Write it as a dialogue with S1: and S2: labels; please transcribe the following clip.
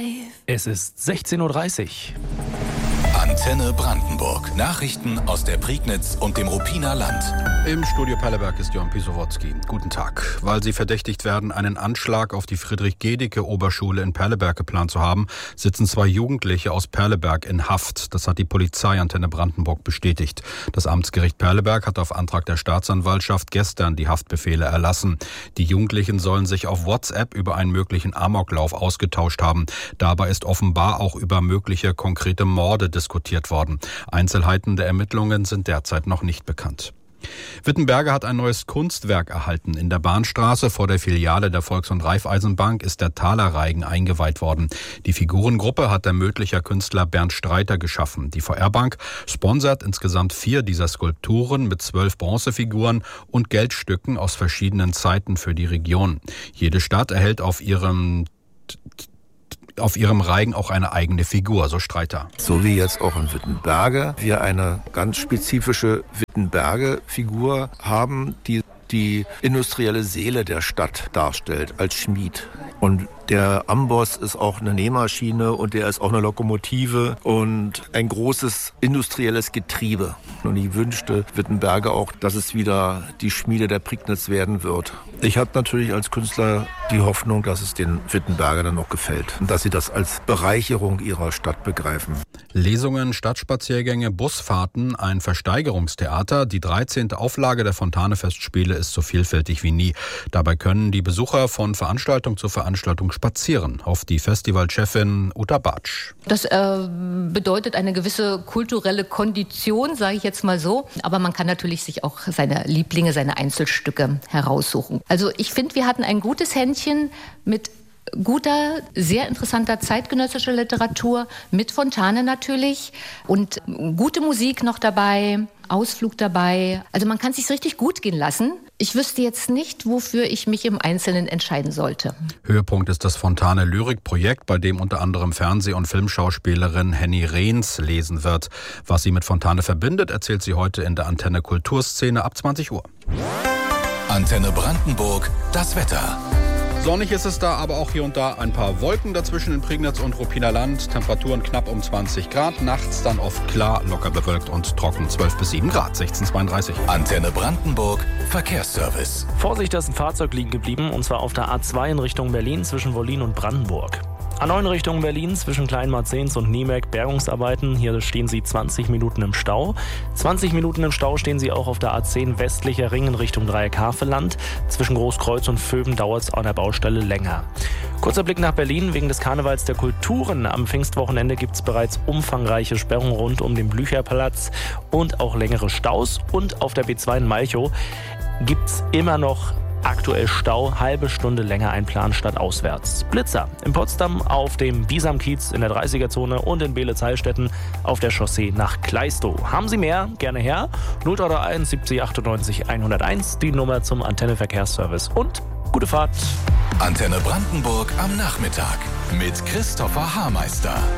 S1: Es ist 16:30 Uhr.
S2: Antenne Brandenburg. Nachrichten aus der Prignitz und dem Ruppiner Land.
S3: Im Studio Perleberg ist Jörn Pisowotzki. Guten Tag. Weil sie verdächtigt werden, einen Anschlag auf die Friedrich-Gedicke-Oberschule in Perleberg geplant zu haben, sitzen 2 Jugendliche aus Perleberg in Haft. Das hat die Polizei Antenne Brandenburg bestätigt. Das Amtsgericht Perleberg hat auf Antrag der Staatsanwaltschaft gestern die Haftbefehle erlassen. Die Jugendlichen sollen sich auf WhatsApp über einen möglichen Amoklauf ausgetauscht haben. Dabei ist offenbar auch über mögliche konkrete Morde diskutiert worden. Einzelheiten der Ermittlungen sind derzeit noch nicht bekannt. Wittenberge hat ein neues Kunstwerk erhalten. In der Bahnstraße vor der Filiale der Volks- und Raiffeisenbank ist der Thalerreigen eingeweiht worden. Die Figurengruppe hat der Mödlicher Künstler Bernd Streiter geschaffen. Die VR-Bank sponsert insgesamt 4 dieser Skulpturen mit 12 Bronzefiguren und Geldstücken aus verschiedenen Zeiten für die Region. Jede Stadt erhält auf ihrem Reigen auch eine eigene Figur, so Streiter.
S4: So wie jetzt auch in Wittenberge wir eine ganz spezifische Wittenberge-Figur haben, die die industrielle Seele der Stadt darstellt als Schmied. Und der Amboss ist auch eine Nähmaschine und der ist auch eine Lokomotive und ein großes industrielles Getriebe. Und ich wünschte Wittenberge auch, dass es wieder die Schmiede der Prignitz werden wird. Ich habe natürlich als Künstler die Hoffnung, dass es den Wittenberger dann auch gefällt und dass sie das als Bereicherung ihrer Stadt begreifen.
S3: Lesungen, Stadtspaziergänge, Busfahrten, ein Versteigerungstheater. Die 13. Auflage der Fontanefestspiele ist so vielfältig wie nie. Dabei können die Besucher von Veranstaltung zu Veranstaltung spazieren. Auf die Festivalchefin Uta Bartsch.
S5: Das bedeutet eine gewisse kulturelle Kondition, sage ich jetzt mal so. Aber man kann natürlich sich auch seine Lieblinge, seine Einzelstücke heraussuchen. Also ich finde, wir hatten ein gutes Händchen mit guter, sehr interessanter zeitgenössischer Literatur, mit Fontane natürlich und gute Musik noch dabei, Ausflug dabei. Also man kann es sich richtig gut gehen lassen. Ich wüsste jetzt nicht, wofür ich mich im Einzelnen entscheiden sollte.
S3: Höhepunkt ist das Fontane-Lyrik-Projekt, bei dem unter anderem Fernseh- und Filmschauspielerin Henny Rehns lesen wird. Was sie mit Fontane verbindet, erzählt sie heute in der Antenne Kulturszene ab 20 Uhr.
S2: Antenne Brandenburg, das Wetter.
S3: Sonnig ist es da, aber auch hier und da ein paar Wolken dazwischen in Prignitz und Ruppiner Land. Temperaturen knapp um 20 Grad. Nachts dann oft klar, locker bewölkt und trocken. 12 bis 7 Grad, 16:32.
S2: Antenne Brandenburg, Verkehrsservice.
S1: Vorsicht, da ist ein Fahrzeug liegen geblieben, und zwar auf der A2 in Richtung Berlin zwischen Wollin und Brandenburg. A9 Richtung Berlin zwischen Kleinmarzens und Niemek, Bergungsarbeiten. Hier stehen Sie 20 Minuten im Stau. 20 Minuten im Stau stehen Sie auch auf der A10 westlicher Ring in Richtung Dreieck-Havelland. Zwischen Großkreuz und Vöben dauert es an der Baustelle länger. Kurzer Blick nach Berlin. Wegen des Karnevals der Kulturen am Pfingstwochenende gibt es bereits umfangreiche Sperrungen rund um den Blücherplatz und auch längere Staus. Und auf der B2 in Malchow gibt es immer noch aktuell Stau, halbe Stunde länger einplanen statt auswärts. Blitzer in Potsdam auf dem Bisamkiez in der 30er-Zone und in Beelitz-Heilstätten auf der Chaussee nach Kleistow. Haben Sie mehr? Gerne her. 031 70 98 101, die Nummer zum Antenne-Verkehrsservice. Und gute Fahrt.
S2: Antenne Brandenburg am Nachmittag mit Christopher Haarmeister.